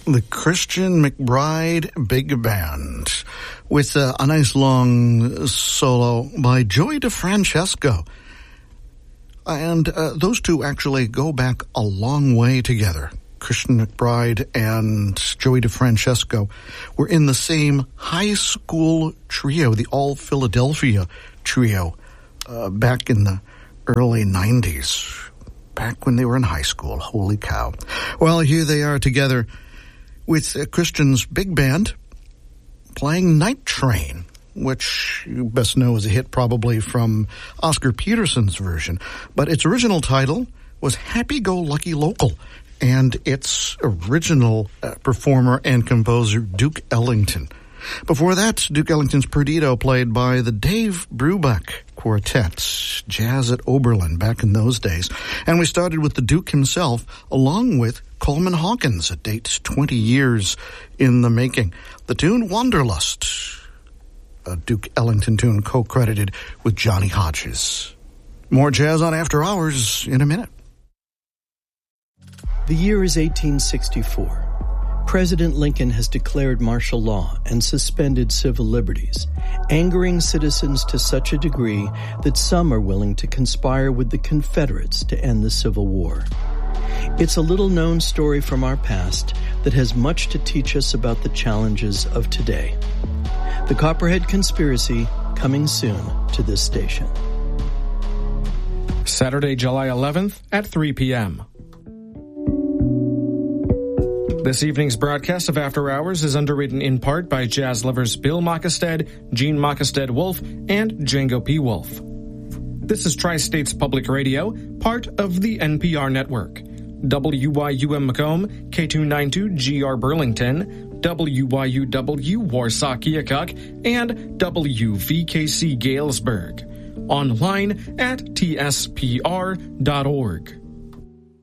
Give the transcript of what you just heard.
The Christian McBride Big Band with a nice long solo by Joey DeFrancesco. And those two actually go back a long way together. Christian McBride and Joey DeFrancesco were in the same high school trio, the All Philadelphia trio, back in the early 90s, back when they were in high school. Holy cow. Well, here they are together with Christian's big band playing Night Train, which you best know is a hit probably from Oscar Peterson's version. But its original title was Happy-Go-Lucky Local, and its original performer and composer, Duke Ellington. Before that, Duke Ellington's Perdido, played by the Dave Brubeck Quartet, jazz at Oberlin back in those days. And we started with the Duke himself, along with Coleman Hawkins. It dates 20 years in the making. The tune Wanderlust, a Duke Ellington tune co-credited with Johnny Hodges. More jazz on After Hours in a minute. The year is 1864. President Lincoln has declared martial law and suspended civil liberties, angering citizens to such a degree that some are willing to conspire with the Confederates to end the Civil War. It's a little-known story from our past that has much to teach us about the challenges of today. The Copperhead Conspiracy, coming soon to this station. Saturday, July 11th at 3 p.m. This evening's broadcast of After Hours is underwritten in part by jazz lovers Bill Mockestead, Gene Mockestead-Wolf, and Django P. Wolf. This is Tri-States Public Radio, part of the NPR network. WYUM Macomb, K292GR Burlington, WYUW Warsaw Keokuk, and WVKC Galesburg. Online at tspr.org.